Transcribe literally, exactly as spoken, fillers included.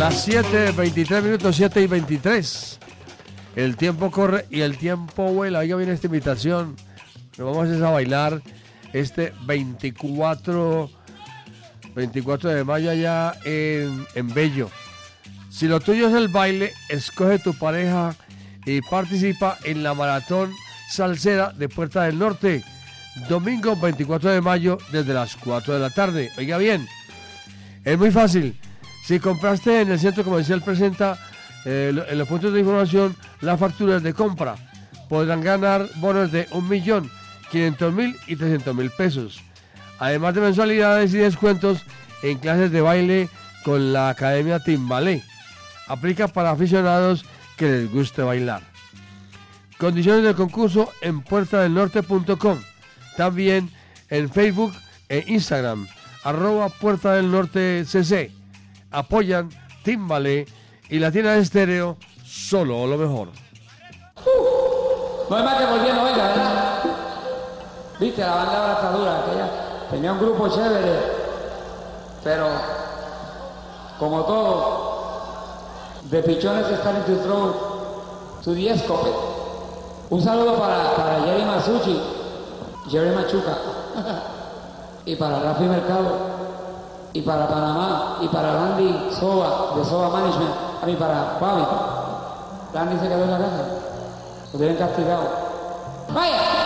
Las siete, veintitrés minutos, siete y veintitrés. El tiempo corre y el tiempo vuela. Oiga, viene esta invitación. Nos vamos a bailar este veinticuatro, veinticuatro de mayo allá en, en Bello. Si lo tuyo es el baile, escoge tu pareja y participa en la maratón salsera de Puerta del Norte. Domingo veinticuatro de mayo desde las cuatro de la tarde. Oiga bien, es muy fácil. Si compraste en el Centro Comercial Presenta, eh, en los puntos de información, las facturas de compra, podrán ganar bonos de un millón, quinientos mil y trescientos mil pesos. Además de mensualidades y descuentos en clases de baile con la Academia Timbalé. Aplica para aficionados que les guste bailar. Condiciones del concurso en puerta del norte punto com. También en Facebook e Instagram, arroba Puerta del Norte C C. Apoyan Timbalé y Latina Estéreo, solo lo mejor. Uh, no hay más que volviendo, venga, ¿verdad? Viste, la banda ahora está dura, aquella tenía un grupo chévere, pero como todo, the pichones están en tu throat, to the escopet. Un saludo para, para Jerry Masucci, Jerry Machuca, y para Rafi Mercado, y para Panamá, y para Randy Soba, de Soba Management, a mí para Fabi. Randy se quedó en la casa, lo tienen castigado. ¡Vaya!